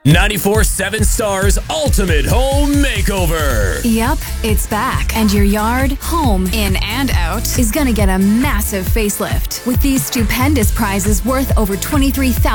94.7 Stars Ultimate Home Makeover. Yep, it's back. And your yard, home, in and out, is going to get a massive facelift with these stupendous prizes worth over $23,000.